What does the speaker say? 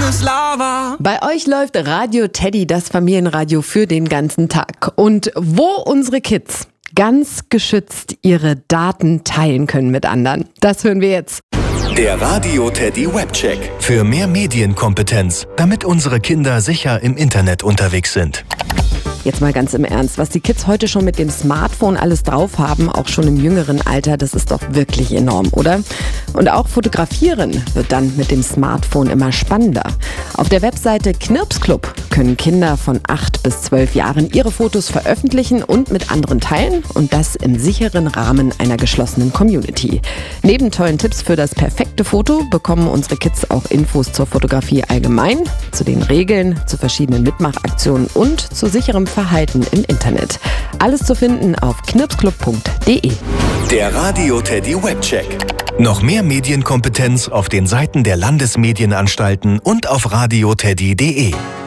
ist Lava. Bei euch läuft Radio Teddy, das Familienradio für den ganzen Tag. Und wo unsere Kids ganz geschützt ihre Daten teilen können mit anderen, das hören wir jetzt. Der Radio Teddy Webcheck. Für mehr Medienkompetenz, damit unsere Kinder sicher im Internet unterwegs sind. Jetzt mal ganz im Ernst, was die Kids heute schon mit dem Smartphone alles drauf haben, auch schon im jüngeren Alter, das ist doch wirklich enorm, oder? Und auch Fotografieren wird dann mit dem Smartphone immer spannender. Auf der Webseite Knirpsclub können Kinder von 8 bis 12 Jahren ihre Fotos veröffentlichen und mit anderen teilen und das im sicheren Rahmen einer geschlossenen Community. Neben tollen Tipps für das perfekte Foto bekommen unsere Kids auch Infos zur Fotografie allgemein, zu den Regeln, zu verschiedenen Mitmachaktionen und zu sicherem Verhalten im Internet. Alles zu finden auf knirpsclub.de. Der Radio Teddy Webcheck. Noch mehr Medienkompetenz auf den Seiten der Landesmedienanstalten und auf radioteddy.de.